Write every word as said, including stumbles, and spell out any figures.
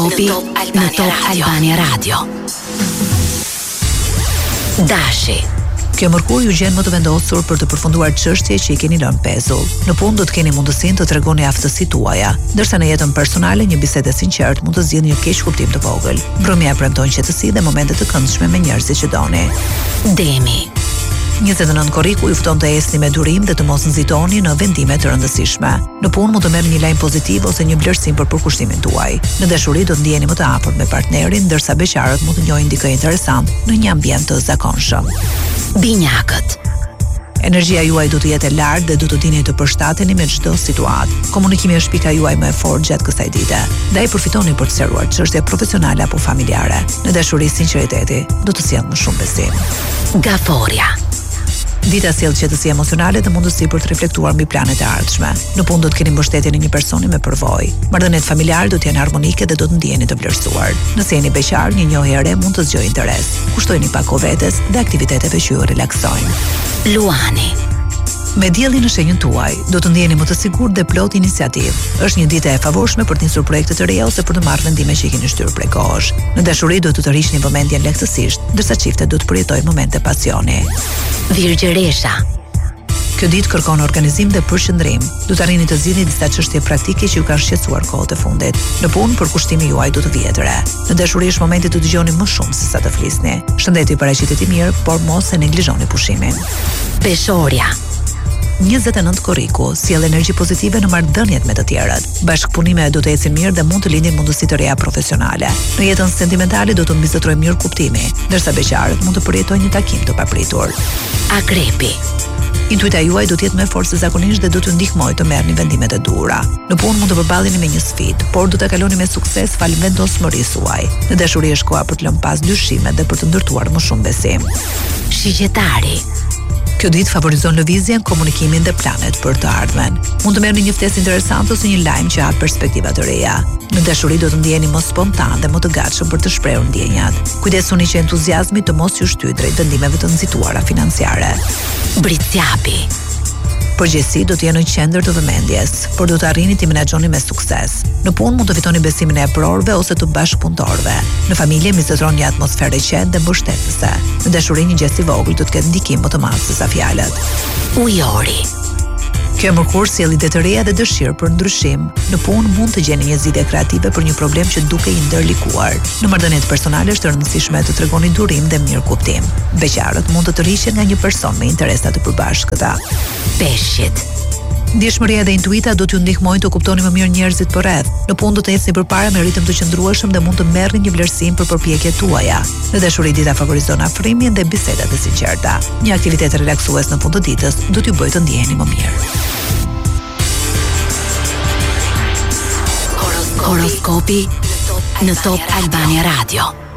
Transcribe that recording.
Në Top Albania, në Top Albania Radio. Dashi. Kjo mërkur ju gjen më të vendosur për të përfunduar çështje që i keni lënë pezull. Në punë do të keni mundësinë të tregoni aftësitë tuaja, ndërsa në jetën personale një bisedë e sinqertë mund të zgjidhë një keq kuptim të vogël. Mbrëmja premton qetësi dhe momente të këndshme me njerëzit që doni. Demi. njëzet e nëntë korriku ju fton të esni me durim dhe të mos nxitoni në vendime të rëndësishme. Në punë mund të merrni një lajm pozitiv ose një vlerësim për përkushtimin tuaj. Në dashuri do të ndiheni më të afërt me partnerin, ndërsa beqarët mund të njohin dikë interesant në një ambient të zakonshëm. Binjakët. Energjia juaj do të jetë e lartë dhe do të dini të përshtateni me çdo situatë. Komunikimi është pika juaj më e fortë gjatë kësaj dite. Ndaj përfitoni për të sqaruar çështje profesionale apo familjare. Në dashuri sinqeriteti do të sjellë më shumë besim. Gaforia. Dita sjell qetësi emocionale dhe mundësi për të reflektuar mbi planet e ardhshme. Në punë do të keni mbështetjen e një personi me përvojë. Marrëdhëniet familjare do të jenë harmonike dhe do të ndiheni të vlerësuar. Nëse jeni beqar, një njohje e re mund të zgjojë interes. Kushtojini pak kohë vetes dhe aktiviteteve që ju relaksojnë. Luani. Me diellin në shenjën tuaj, do të ndjeni më të sigurt dhe plot iniciativë. Është një ditë e favorshme për të nisur projekte të reja ose për të marrë vendime që i keni shtyrë prej kohësh. Në dashuri do të tërhiqni vëmendjen lehtësisht, ndërsa çiftet do të përjetojnë momente pasioni. Virgjëresha. Kjo ditë kërkon organizim dhe përqendrim. Do të arrini të zgjidhni disa çështje praktike që ju kanë shqetësuar kohët e fundit. Në punë përkushtimi juaj do të vijë të re. Në dashuri është momenti të dëgjoni më shumë se sa të flisni. Shëndeti paraqitet i mirë, por mos e neglizhoni pushimin. Peshorja. njëzet e nëntë korriku sjell energji pozitive në marrëdhëniet me të tjerët. Bashkëpunime do të ecin mirë dhe mund të lindin mundësi të reja profesionale. Në jetën sentimentale do të mbizetrojë mirë kuptimi, ndërsa beqarët mund të përjetojnë një takim të papritur. Akrepi. Intuita juaj do të jetë më e fortë se zakonisht dhe do t'ju ndihmojë të merrni vendimet e duhura. Në punë mund të përballeni me një sfidë, por do ta kaloni me sukses fal vendosmërisë suaj. Në dashuri është koha për të lënë pas dyshime dhe për të ndërtuar më shumë besim. Shigjetari. Kjo ditë favorizon lëvizjen, komunikimin dhe planet për të ardhmen. Mund të merrni një ftesë interesante ose një lajm që hap perspektiva të reja. Në dashuri do të ndjeni më spontan dhe më të gatshëm për të shprehur ndjenjat. Kujdesuni që entuziazmi të mos ju shtyjë drejt vendimeve të nxituara financiare. Britsjapi. Përgjegjësi do të jenë në qendër të vëmendjes, por do të arrini t'i menaxhoni me sukses. Në punë mund të fitoni besimin e prorëve ose të bashkëpunëtorëve. Në familje mbizetron një atmosferë e qetë dhe mbështetëse. Në dashuri një gest i vogël do të ketë ndikim më të madh se sa fjalët. Ujori. Kjo mërkur sjell ide të reja dhe dëshirë për ndryshim. Në punë mund të gjeni një zgjidhje kreative për një problem që duke i ndërlikuar. Në marrëdhëniet personale është e rëndësishme të tregoni durim dhe mirë kuptim. Beqarët mund të tërhiqen nga një person me interesa të përbashkëta. Peshqit. Ndjeshmëria dhe intuita do t'ju ndihmojnë të kuptoni më mirë njerëzit përreth. Në punë do të ecni përpara me ritëm të qëndrueshëm dhe mund të merrni një vlerësim për përpjekjet tuaja. Në dashuri dita favorizon afrimin dhe bisedat e sinqerta. Një aktivitet relaksues në fund të ditës do t'ju bëjë të ndjeheni më mirë. Horoskopi në Top Albania Radio.